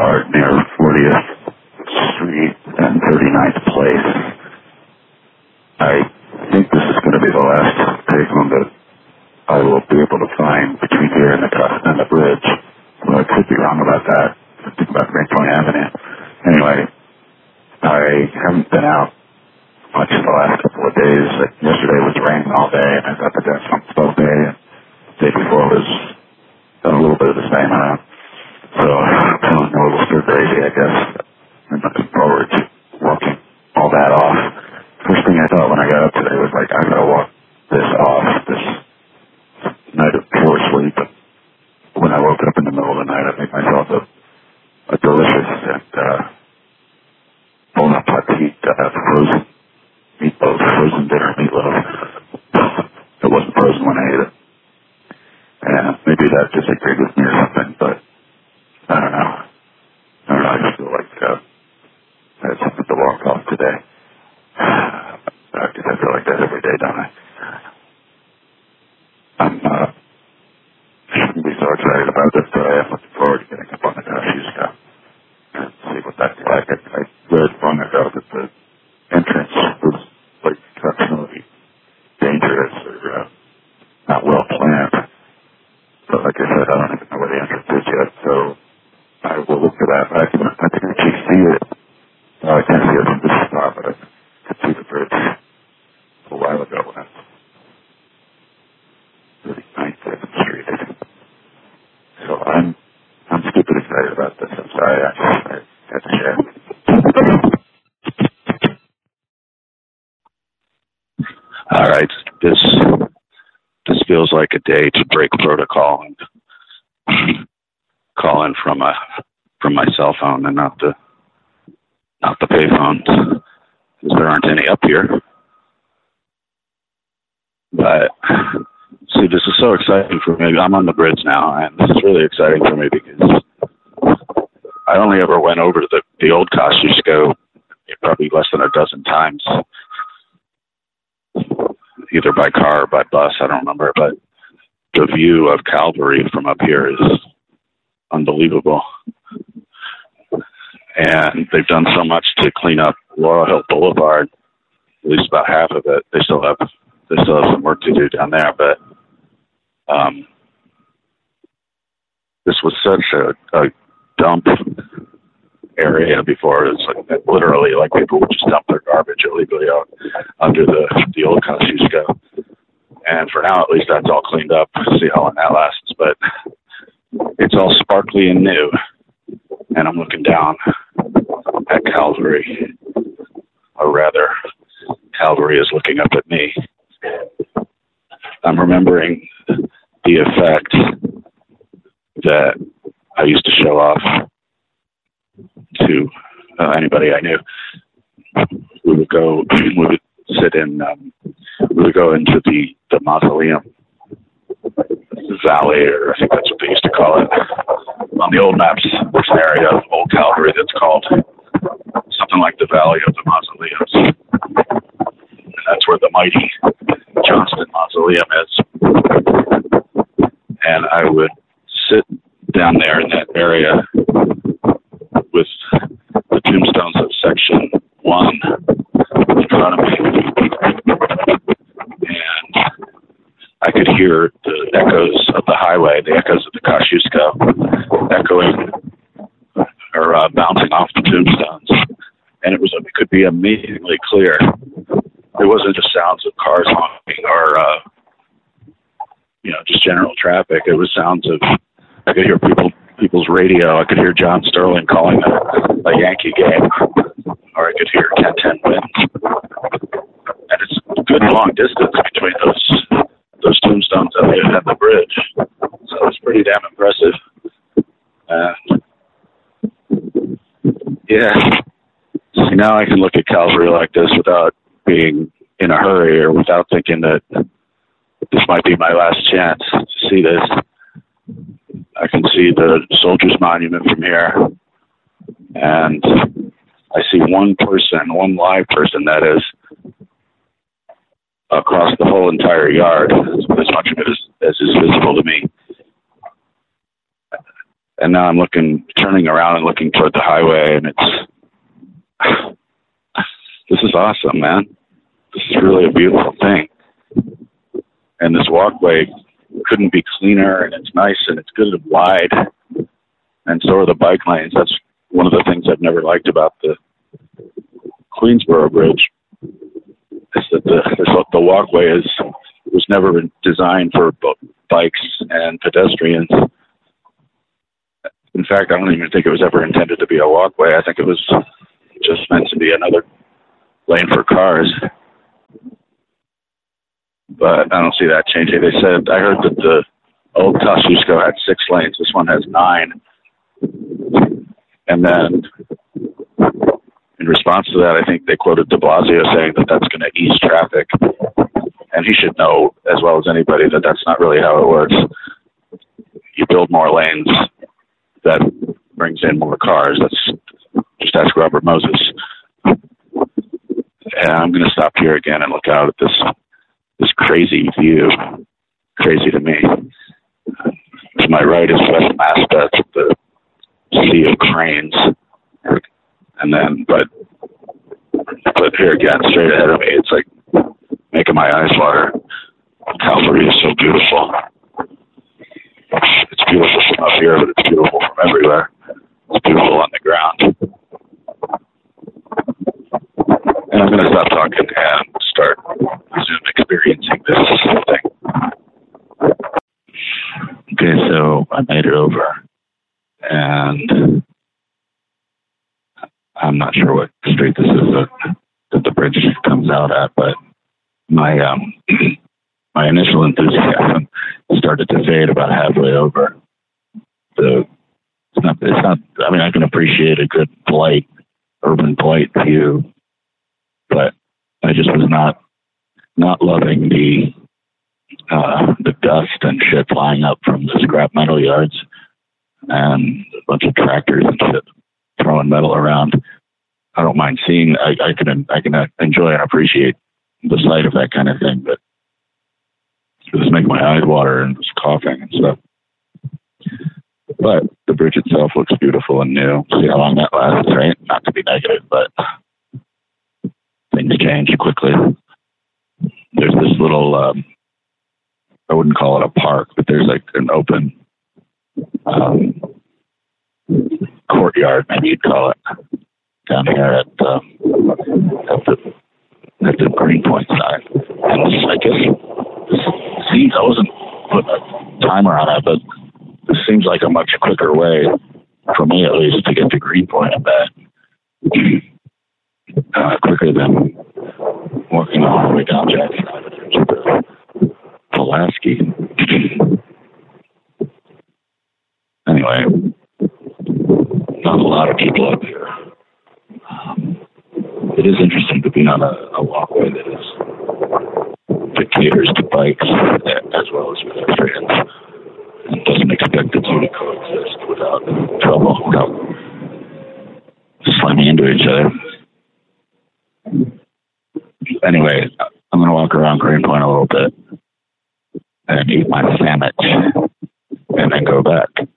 Boulevard near 40th Street and 39th Place. I think this is going to be the last payphone that I will be able to find between here and the bridge. Well, I could be wrong about that. I think about Greenpoint Avenue. Anyway, I haven't been out much the last couple of days. Yesterday was raining all day, and I thought that that's something both day, and the day before was a little bit of the same. So I'm feeling a little stir crazy, I guess. I'm looking forward to walking all that off. First thing I thought when I got up today was like, I gotta walk this off this night of poor sleep. But when I woke up in the middle of the night, I made myself a delicious and bon appetit frozen meatloaf, frozen dinner meatloaf. It wasn't frozen when I ate it. And maybe that disagreed with me or something, but I don't know. I just feel like I had something to walk off today. I feel like that every day, don't I? I shouldn't be so excited about this, but I am looking forward to getting up on the Kosciuszko and see what that's like. I read long ago that the entrance was like exceptionally dangerous or not well planned. But like I said, I don't even know where the entrance is yet, so I will look for that. I can actually see it. I can't see it from this spot, but I could see the bridge a while ago when I was 39th Street, I think. So I'm stupid excited about this. I'm sorry. I had to share. All right. This feels like a day to break protocol and call in from my cell phone and not the payphones, because there aren't any up here. But see, this is so exciting for me. I'm on the bridge now, and this is really exciting for me because I only ever went over to the old Kosciuszko probably less than a dozen times, either by car or by bus, I don't remember, but the view of Calvary from up here is unbelievable. And they've done so much to clean up Laurel Hill Boulevard, at least about half of it. They still have some work to do down there, but this was such a dump area before. It's like literally like people would just dump their garbage illegally out under the old Kosciuszko. And for now, at least, that's all cleaned up. See how long that lasts. But it's all sparkly and new. And I'm looking down at Calvary, or rather, Calvary is looking up at me. I'm remembering the effect that I used to show off to anybody I knew. We would go into the mausoleum valley, or I think that's what they used to call it. On the old maps, there's an area of Old Calvary that's called something like the Valley of the Mausoleums. And that's where the mighty Johnston Mausoleum is. And I would sit down there in that area with the tombstones of Section 1 in front of me. And I could hear the echoes of the highway, the echoes of the Kosciuszko echoing or bouncing off the tombstones. And it could be amazingly clear. It wasn't just sounds of cars honking or, just general traffic. It was sounds of, I could hear people's radio. I could hear John Sterling calling a Yankee game, or I could hear 10-10 winds. And it's a good long distance between those tombstones at the bridge. So it's pretty damn impressive. And yeah, see, now I can look at Calvary like this without being in a hurry or without thinking that this might be my last chance to see this. I can see the Soldiers Monument from here, and I see one live person that is across the whole entire yard, as much of it as is visible to me. And now I'm turning around and looking toward the highway, and this is awesome, man. This is really a beautiful thing. And this walkway couldn't be cleaner, and it's nice, and it's good and wide. And so are the bike lanes. That's one of the things I've never liked about the Queensboro Bridge, is that the walkway was never designed for bikes and pedestrians. In fact, I don't even think it was ever intended to be a walkway. I think it was just meant to be another lane for cars. But I don't see that changing. They said, I heard that the old Kosciuszko had 6 lanes. This one has 9. And then in response to that, I think they quoted de Blasio saying that that's going to ease traffic. And he should know as well as anybody that that's not really how it works. You build more lanes, that brings in more cars. Just ask Robert Moses. And I'm going to stop here again and look out at this crazy view. Crazy to me. To my right is West Mass, the sea of cranes. And then, but here again, straight ahead of me, it's like making my eyes water. Calvary is so beautiful. It's beautiful from up here, but it's beautiful from everywhere. It's beautiful on the ground. And I'm going to stop talking and start experiencing this thing. Okay, so I made it over. And I'm not sure what street this is that the bridge comes out at, but my my initial enthusiasm started to fade about halfway over. It's not. I mean, I can appreciate a good urban blight view, but I just was not loving the dust and shit flying up from the scrap metal yards and a bunch of tractors and shit throwing metal around. I don't mind seeing. I can enjoy and appreciate the sight of that kind of thing, but it was making my eyes water and was coughing and stuff. But the bridge itself looks beautiful and new. See how long that lasts, right? Not to be negative, but things change quickly. There's this little, I wouldn't call it a park, but there's like an open courtyard, maybe you'd call it, down here at the Greenpoint side. And I guess I wasn't putting a timer on it, but this seems like a much quicker way, for me at least, to get to Greenpoint, I bet. Quicker than walking all the way down Jackson Avenue to Pulaski. Anyway, not a lot of people up here. It is interesting to be on a walkway that caters to bikes as well as pedestrians and doesn't expect the two to coexist without trouble, without slamming into each other. Anyway, I'm going to walk around Greenpoint a little bit and eat my sandwich and then go back.